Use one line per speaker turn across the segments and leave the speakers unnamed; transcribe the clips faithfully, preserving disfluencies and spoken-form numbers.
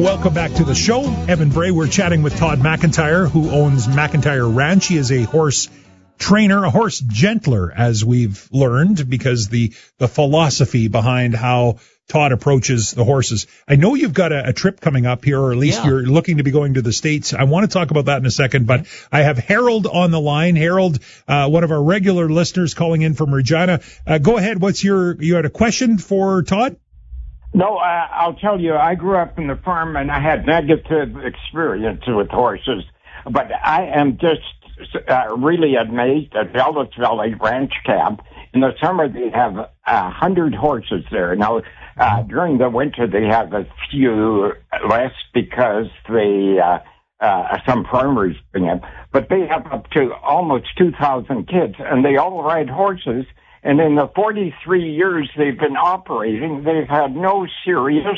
Welcome back to the show. Evan Bray, we're chatting with Todd McIntyre, who owns McIntyre Ranch. He is a horse trainer, a horse gentler, as we've learned, because the, the philosophy behind how Todd approaches the horses. I know you've got a, a trip coming up here, or at least yeah. you're looking to be going to the States. I want to talk about that in a second, but I have Harold on the line. Harold, uh, one of our regular listeners calling in from Regina. Uh, go ahead. What's your, you had a question for Todd?
No, uh, I'll tell you, I grew up in the farm and I had negative experience with horses, but I am just uh, really amazed at Ellis Valley Ranch Camp. In the summer, they have a hundred horses there. Now, uh, during the winter, they have a few less because they, uh, uh, some farmers bring them, but they have up to almost two thousand kids, and they all ride horses. And in the forty-three years they've been operating, they've had no serious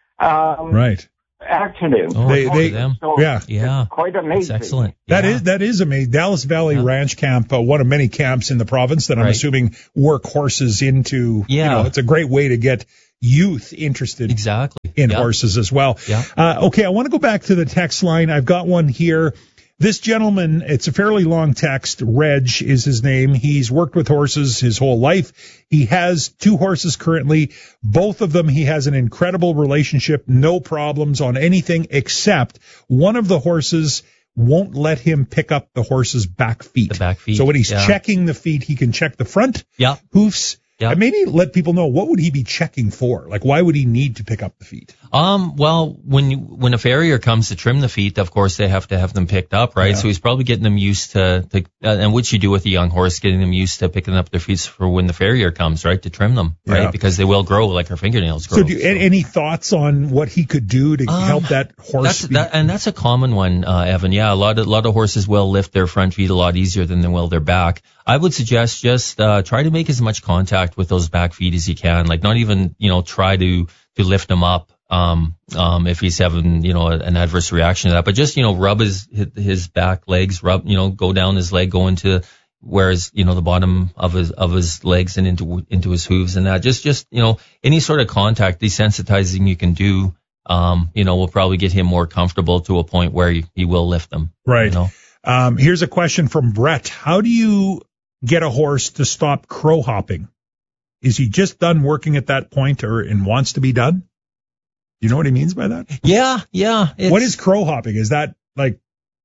um,
right.
accidents.
Oh,
they, they,
so
yeah,
yeah,
quite amazing.
That's excellent.
That
yeah.
is that is amazing. Dallas Valley yeah. Ranch Camp, uh, one of many camps in the province that I'm
right.
assuming work horses into.
Yeah,
you know, it's a great way to get youth interested
exactly
in
yeah.
horses as well.
Yeah.
Uh, okay, I want to go back to the text line. I've got one here. This gentleman, it's a fairly long text. Reg is his name. He's worked with horses his whole life. He has two horses currently. Both of them, he has an incredible relationship, no problems on anything, except one of the horses won't let him pick up the horse's back feet.
The back feet.
So when he's
yeah.
checking the feet, he can check the front
yeah.
hoofs.
Yeah.
And maybe let people know, what would he be checking for? Like, why would he need to pick up the feet?
Um, well, when you, when a farrier comes to trim the feet, of course they have to have them picked up, right?
Yeah.
So he's probably getting them used to, to uh, and what you do with a young horse, getting them used to picking up their feet for when the farrier comes, right? To trim them, right?
Yeah.
Because they will grow like our fingernails grow.
So, do you, so. any thoughts on what he could do to um, help that horse?
That's,
be-
that, and that's a common one, uh, Evan. Yeah, a lot of, a lot of horses will lift their front feet a lot easier than they will their back. I would suggest just, uh, try to make as much contact with those back feet as you can. Like, not even, you know, try to, to lift them up, um, um, if he's having, you know, an adverse reaction to that, but just, you know, rub his, his back legs, rub, you know, go down his leg, go into, whereas, you know, the bottom of his, of his legs and into, into his hooves and that. Just, just, you know, any sort of contact, desensitizing you can do, um, you know, will probably get him more comfortable to a point where he, he will lift them.
Right.
You know?
Um, here's a question from Brett. How do you get a horse to stop crow hopping? Is he just done working at that point, or and wants to be done? Do you know what he means by that?
Yeah, yeah.
What is crow hopping? Is that like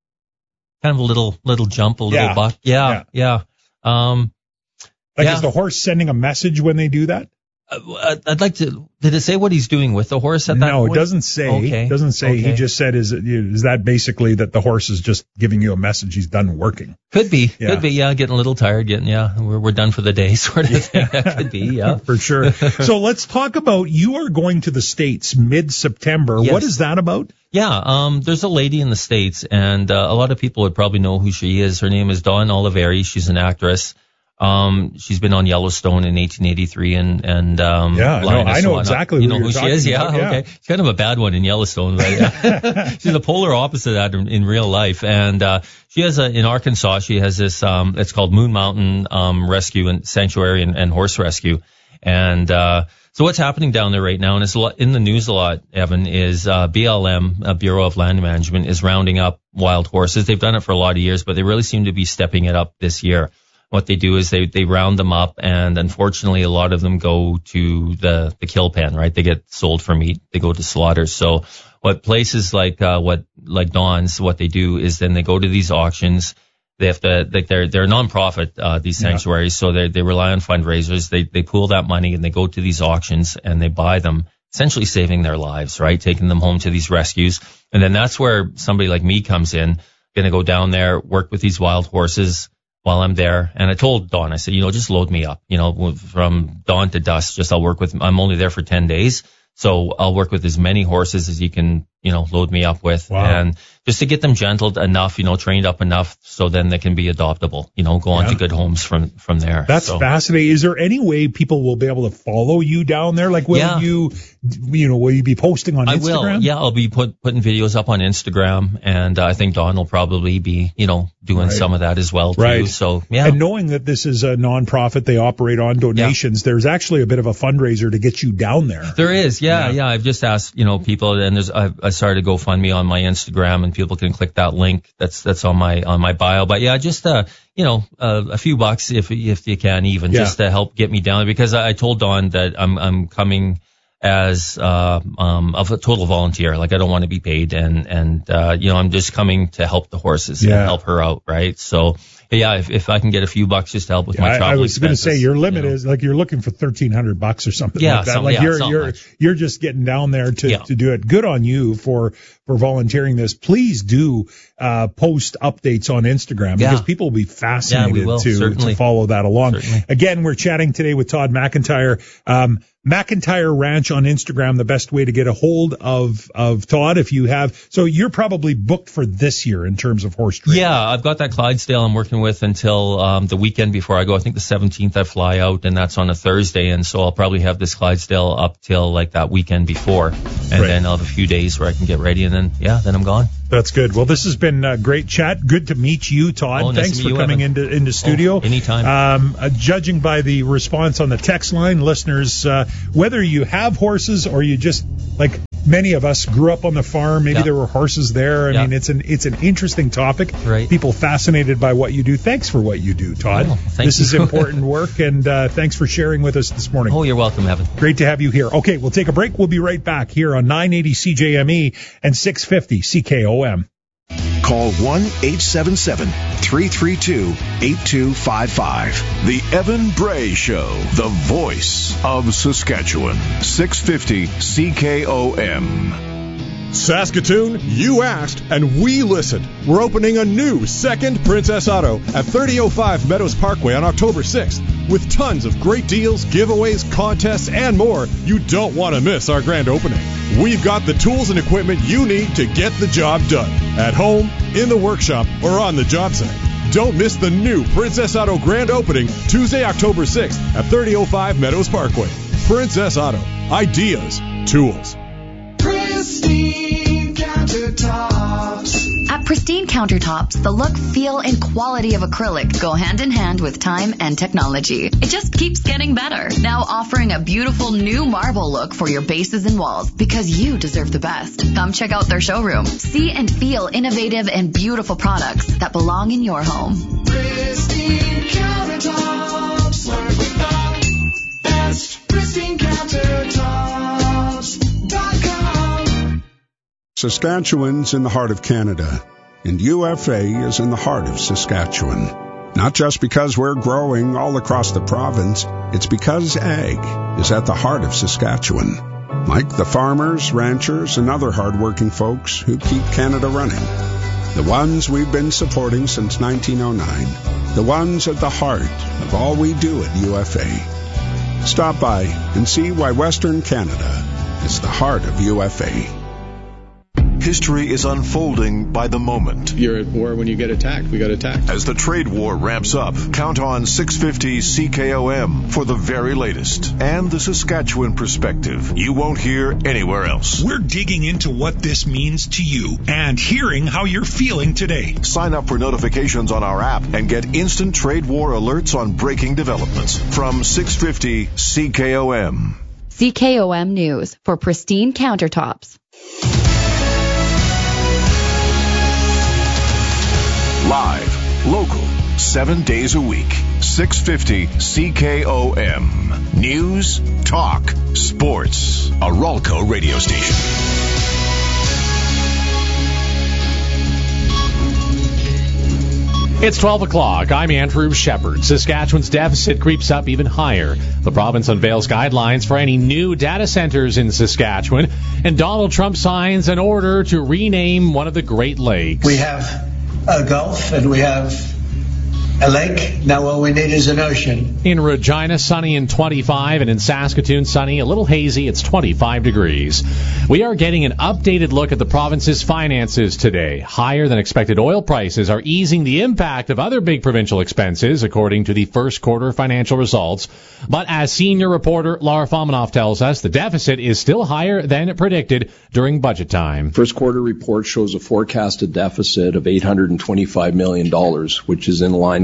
kind of a little little jump, a little
yeah,
buck? Yeah, yeah. yeah. Um,
like
yeah.
is the horse sending a message when they do that?
Uh, I'd like to. Did it say what he's doing with the horse at that
no,
point?
No, it doesn't say.
Okay.
It doesn't say.
Okay.
He just said, is, is that basically that the horse is just giving you a message he's done working?
Could be.
Yeah.
Could be, yeah. Getting a little tired, getting, yeah, we're, we're done for the day sort of yeah. thing. That could be, yeah.
For sure. So let's talk about, you are going to the States mid-September.
Yes.
What is that about?
Yeah, um, there's a lady in the States, and uh, a lot of people would probably know who she is. Her name is Dawn Oliveri. She's an actress. Um, she's been on Yellowstone in eighteen eighty-three and, and, um,
yeah, no, I know exactly
you know
who,
who she is. Yeah,
about, yeah.
Okay. She's kind of a bad one in Yellowstone, but yeah. She's the polar opposite of that in, in real life. And, uh, she has a, in Arkansas, she has this, um, it's called Moon Mountain, um, Rescue and Sanctuary and, and Horse Rescue. And, uh, so what's happening down there right now, and it's a lot, in the news a lot, Evan, is, uh, B L M, uh, Bureau of Land Management, is rounding up wild horses. They've done it for a lot of years, but they really seem to be stepping it up this year. What they do is they, they round them up, and unfortunately a lot of them go to the, the kill pen, right? They get sold for meat. They go to slaughters. So what places like, uh, what, like Dawn's, what they do is then they go to these auctions. They have to, like they're, they're a nonprofit, uh, these sanctuaries. Yeah. So they, they rely on fundraisers. They, they pool that money and they go to these auctions and they buy them, essentially saving their lives, right? Taking them home to these rescues. And then that's where somebody like me comes in, gonna go down there, work with these wild horses while I'm there. And I told Dawn, I said, you know, just load me up, you know, from dawn to dusk, just I'll work with, I'm only there for ten days. So I'll work with as many horses as you can, you know, load me up with.
Wow.
And just to get them gentled enough, you know, trained up enough so then they can be adoptable, you know, go on
yeah.
to good homes from, from there.
That's
so.
fascinating. Is there any way people will be able to follow you down there? Like, will
yeah.
you, you know, will you be posting on
I
Instagram?
will. Yeah, I'll be put, putting videos up on Instagram, and uh, I think Dawn will probably be, you know, doing
right.
some of that as well too.
Right.
So, yeah.
And knowing that this is a nonprofit, they operate on donations, yeah. there's actually a bit of a fundraiser to get you down there.
There is. Yeah.
Yeah.
Yeah. I've just asked, you know, people, and there's, I've, I've started a GoFundMe on my Instagram, and people can click that link. That's that's on my on my bio. But yeah, just uh, you know, uh, a few bucks if if you can, even yeah. just to help get me down, because I, I told Dawn that I'm I'm coming as uh, um of a total volunteer. Like, I don't want to be paid, and and uh, you know, I'm just coming to help the horses yeah. and help her out, right? So. Yeah, if, if I can get a few bucks just to help with
yeah,
my travel
I, I was going to say your limit
you know.
is like you're looking for thirteen hundred bucks or something
yeah,
like that.
Some,
like
yeah,
you're you're
much.
you're just getting down there to
yeah.
to do it. Good on you for for volunteering this. Please do uh post updates on Instagram because yeah. people will be fascinated
yeah, will,
to
certainly.
to follow that along.
Certainly.
Again, we're chatting today with Todd McIntyre. Um McIntyre Ranch on Instagram, the best way to get a hold of, of Todd if you have. So you're probably booked for this year in terms of horse training.
Yeah, I've got that Clydesdale I'm working with until um, the weekend before I go. I think the seventeenth I fly out, and that's on a Thursday. And so I'll probably have this Clydesdale up till like that weekend before. And right. then I'll have a few days where I can get ready. And then, yeah, then I'm gone.
That's good. Well, this has been a great chat. Good to meet you, Todd.
Oh, nice
Thanks
to
for
meet you,
coming
Evan.
into into studio.
Oh, anytime.
Um, uh, judging by the response on the text line, listeners, uh, whether you have horses or you just, like many of us, grew up on the farm, maybe
yeah.
there were horses there. I
yeah.
mean, it's an it's an interesting topic.
Right.
People fascinated by what you do. Thanks for what you do, Todd.
Oh, thank
this
you.
is important work, and uh, thanks for sharing with us this morning.
Oh, you're welcome, Evan.
Great to have you here. Okay, we'll take a break. We'll be right back here on nine eighty C J M E and six fifty C K O M.
Call one eight seven seven, three three two, eight two five five. The Evan Bray Show, the voice of Saskatchewan. six fifty C K O M.
Saskatoon, you asked and we listened. We're opening a new second Princess Auto at thirty oh five Meadows Parkway on October sixth. With tons of great deals, giveaways, contests, and more, you don't want to miss our grand opening. We've got the tools and equipment you need to get the job done. At home, in the workshop, or on the job site. Don't miss the new Princess Auto grand opening Tuesday, October sixth at thirty oh five Meadows Parkway. Princess Auto. Ideas. Tools.
Pristine Countertops.
At Pristine Countertops, the look, feel, and quality of acrylic go hand in hand with time and technology. It just keeps getting better. Now offering a beautiful new marble look for your bases and walls, because you deserve the best. Come check out their showroom. See and feel innovative and beautiful products that belong in your home.
Pristine Countertops. Work with the best. Pristine Countertops dot com.
Saskatchewan's in the heart of Canada, and U F A is in the heart of Saskatchewan. Not just because we're growing all across the province, it's because ag is at the heart of Saskatchewan. Like the farmers, ranchers, and other hardworking folks who keep Canada running. The ones we've been supporting since nineteen oh nine. The ones at the heart of all we do at U F A. Stop by and see why Western Canada is the heart of U F A.
History is unfolding by the moment.
You're at war when you get attacked. We got attacked.
As the trade war ramps up, count on six fifty C K O M for the very latest and the Saskatchewan perspective you won't hear anywhere else.
We're digging into what this means to you and hearing how you're feeling today.
Sign up for notifications on our app and get instant trade war alerts on breaking developments from six fifty C K O M.
C K O M News for Pristine Countertops.
Live, local, seven days a week. six fifty C K O M. News, talk, sports. A Ralco radio station.
It's twelve o'clock. I'm Andrew Shepard. Saskatchewan's deficit creeps up even higher. The province unveils guidelines for any new data centers in Saskatchewan, and Donald Trump signs an order to rename one of the Great Lakes.
We have a Gulf and we have a lake. Now all we need is an ocean.
In Regina, sunny and twenty-five, and in Saskatoon, sunny, a little hazy. It's twenty-five degrees. We are getting an updated look at the province's finances today. Higher than expected oil prices are easing the impact of other big provincial expenses, according to the first quarter financial results. But as senior reporter Laura Fomanoff tells us, the deficit is still higher than predicted during budget time.
First quarter report shows a forecasted deficit of eight hundred twenty-five million dollars, which is in line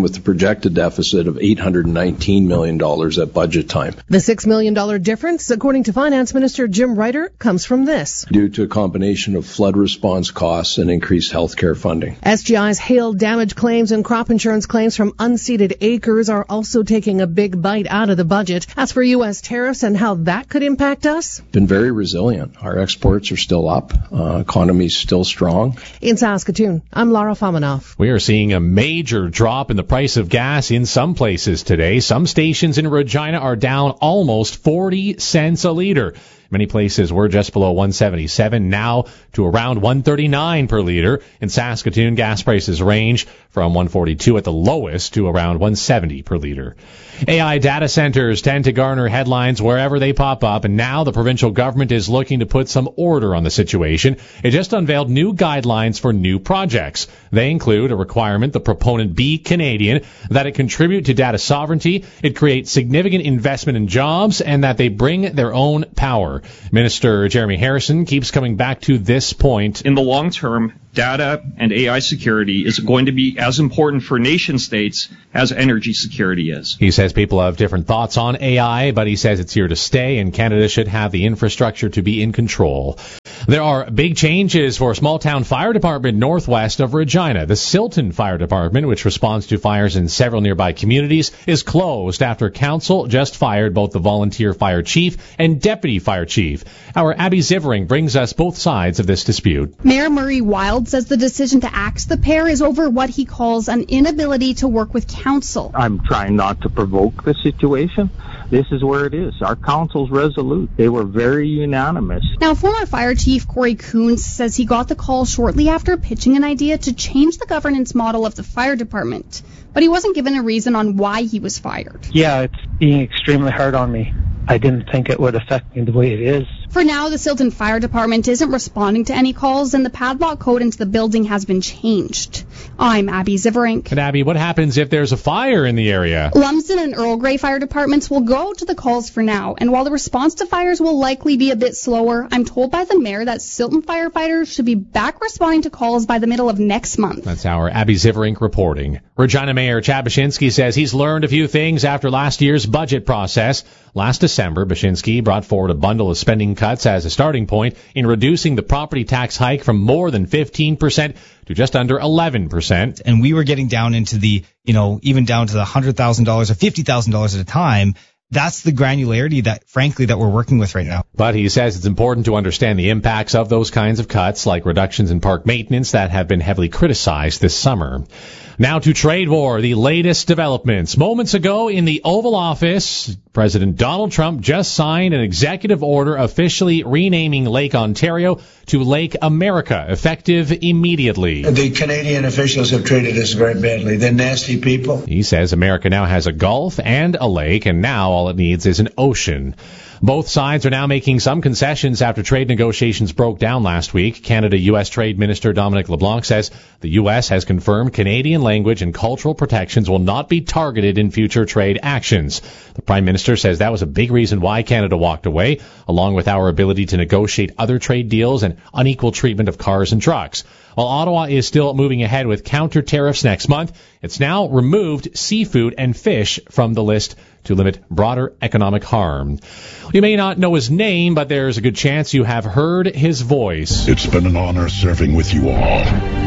line with the projected deficit of eight hundred nineteen million dollars at budget time.
The six million dollars difference, according to Finance Minister Jim Ryder, comes from this.
Due to a combination of flood response costs and increased health care funding.
S G I's hail damage claims and crop insurance claims from unceded acres are also taking a big bite out of the budget. As for U S tariffs and how that could impact us,
been very resilient. Our exports are still up. Uh, economy's still strong.
In Saskatoon, I'm Laura Famanoff.
We are seeing a major drop in the price of gas in some places today. Some stations in Regina are down almost forty cents a liter. Many places were just below one seventy-seven, now to around one thirty-nine per liter. In Saskatoon, gas prices range from one forty-two at the lowest to around one seventy per liter. A I data centers tend to garner headlines wherever they pop up, and now the provincial government is looking to put some order on the situation. It just unveiled new guidelines for new projects. They include a requirement the proponent be Canadian, that it contribute to data sovereignty, it creates significant investment in jobs, and that they bring their own power. Minister Jeremy Harrison keeps coming back to this point.
In the long term, data and A I security is going to be as important for nation states as energy security is.
He says people have different thoughts on A I, but he says it's here to stay, and Canada should have the infrastructure to be in control. There are big changes for a small-town fire department northwest of Regina. The Silton Fire Department, which responds to fires in several nearby communities, is closed after council just fired both the volunteer fire chief and deputy fire chief. Our Abby Zivering brings us both sides of this dispute.
Mayor Murray Wild says the decision to axe the pair is over what he calls an inability to work with council.
I'm trying not to provoke the situation. This is where it is. Our council's resolute. They were very unanimous.
Now, former fire chief Corey Coons says he got the call shortly after pitching an idea to change the governance model of the fire department, but he wasn't given a reason on why he was fired.
Yeah, it's being extremely hard on me. I didn't think it would affect me the way it is.
For now, the Silton Fire Department isn't responding to any calls, and the padlock code into the building has been changed. I'm Abby Ziverink.
And Abby, what happens if there's a fire in the area?
Lumsden and Earl Grey Fire Departments will go to the calls for now, and while the response to fires will likely be a bit slower, I'm told by the mayor that Silton firefighters should be back responding to calls by the middle of next month.
That's our Abby Ziverink reporting. Regina Mayor Chad Bashinsky says he's learned a few things after last year's budget process. Last December, Bashinsky brought forward a bundle of spending cuts as a starting point in reducing the property tax hike from more than fifteen percent to just under eleven percent.
And we were getting down into the, you know, even down to the one hundred thousand dollars or fifty thousand dollars at a time. That's the granularity that, frankly, that we're working with right now.
But he says it's important to understand the impacts of those kinds of cuts, like reductions in park maintenance that have been heavily criticized this summer. Now to trade war, the latest developments. Moments ago in the Oval Office, President Donald Trump just signed an executive order officially renaming Lake Ontario to Lake America, effective immediately.
The Canadian officials have treated us very badly. They're nasty people.
He says America now has a gulf and a lake, and now all it needs is an ocean. Both sides are now making some concessions after trade negotiations broke down last week. Canada-U S Trade Minister Dominic LeBlanc says the U S has confirmed Canadian language and cultural protections will not be targeted in future trade actions. The Prime Minister says that was a big reason why Canada walked away, along with our ability to negotiate other trade deals and unequal treatment of cars and trucks. While Ottawa is still moving ahead with counter tariffs next month, it's now removed seafood and fish from the list to limit broader economic harm. You may not know his name, but there's a good chance you have heard his voice.
It's been an honor serving with you all.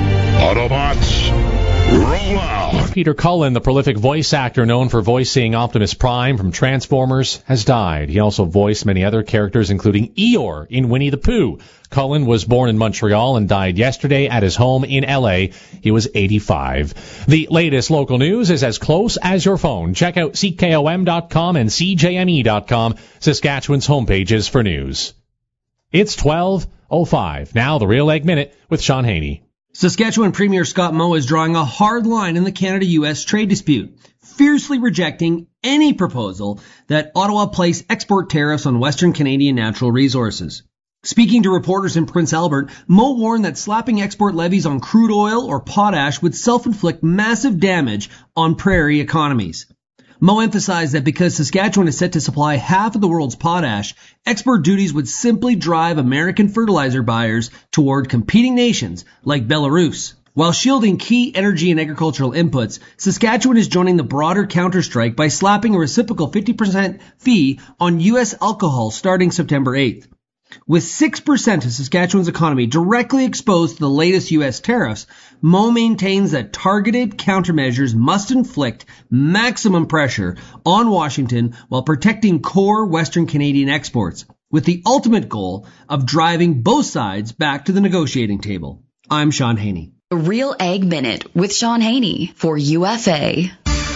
Autobots, roll out!
Peter Cullen, the prolific voice actor known for voicing Optimus Prime from Transformers, has died. He also voiced many other characters, including Eeyore in Winnie the Pooh. Cullen was born in Montreal and died yesterday at his home in L A. He was eighty-five. The latest local news is as close as your phone. Check out C K O M dot com and C J M E dot com, Saskatchewan's homepages for news. It's twelve oh five. Now the Real Egg Minute with Sean Haney.
Saskatchewan Premier Scott Moe is drawing a hard line in the Canada-U S trade dispute, fiercely rejecting any proposal that Ottawa place export tariffs on Western Canadian natural resources. Speaking to reporters in Prince Albert, Moe warned that slapping export levies on crude oil or potash would self-inflict massive damage on prairie economies. Moe emphasized that because Saskatchewan is set to supply half of the world's potash, export duties would simply drive American fertilizer buyers toward competing nations like Belarus. While shielding key energy and agricultural inputs, Saskatchewan is joining the broader counterstrike by slapping a reciprocal fifty percent fee on U S alcohol starting September eighth. With six percent of Saskatchewan's economy directly exposed to the latest U S tariffs, Mo maintains that targeted countermeasures must inflict maximum pressure on Washington while protecting core Western Canadian exports, with the ultimate goal of driving both sides back to the negotiating table. I'm Sean Haney.
The Real Ag Minute with Sean Haney for U F A.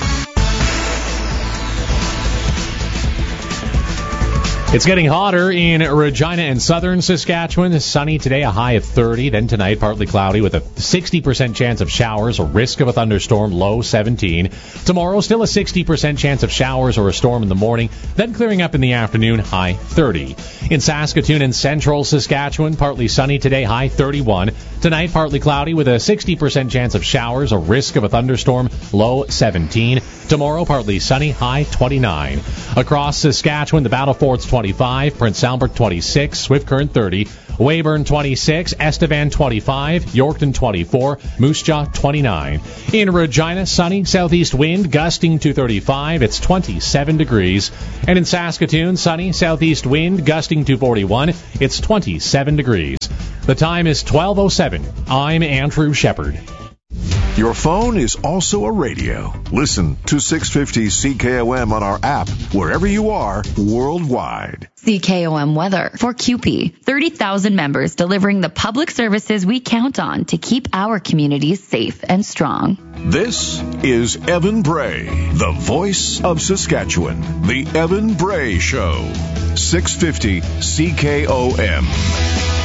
It's getting hotter in Regina and southern Saskatchewan. Sunny today, a high of thirty. Then tonight, partly cloudy with a sixty percent chance of showers, a risk of a thunderstorm, low seventeen. Tomorrow, still a sixty percent chance of showers or a storm in the morning. Then clearing up in the afternoon, high thirty. In Saskatoon and central Saskatchewan, partly sunny today, high thirty-one. Tonight, partly cloudy with a sixty percent chance of showers, a risk of a thunderstorm, low seventeen. Tomorrow, partly sunny, high twenty-nine. Across Saskatchewan, the Battle Fort's twenty-five, Prince Albert twenty-six, Swift Current thirty, Weyburn twenty-six, Estevan twenty-five, Yorkton twenty-four, Moose Jaw twenty-nine. In Regina, sunny, southeast wind gusting to thirty-five, it's twenty-seven degrees. And in Saskatoon, sunny, southeast wind gusting to forty-one, it's twenty-seven degrees. The time is twelve oh seven. I'm Andrew Shepard.
Your phone is also a radio. Listen to six fifty C K O M on our app wherever you are worldwide.
C K O M weather for C U P E. thirty thousand members delivering the public services we count on to keep our communities safe and strong.
This is Evan Bray, the voice of Saskatchewan. The Evan Bray Show. six fifty C K O M.